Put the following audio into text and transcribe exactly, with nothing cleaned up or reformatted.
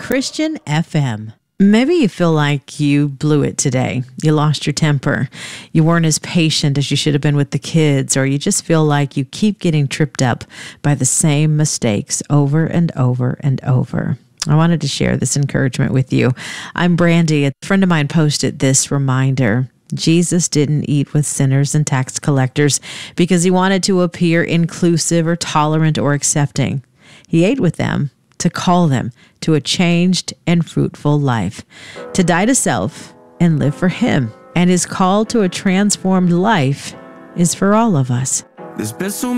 Christian F M. Maybe you feel like you blew it today. You lost your temper. You weren't as patient as you should have been with the kids, or you just feel like you keep getting tripped up by the same mistakes over and over and over. I wanted to share this encouragement with you. I'm Brandy. A friend of mine posted this reminder. Jesus didn't eat with sinners and tax collectors because he wanted to appear inclusive or tolerant or accepting. He ate with them to call them to a changed and fruitful life, to die to self and live for him. And his call to a transformed life is for all of us. There's been so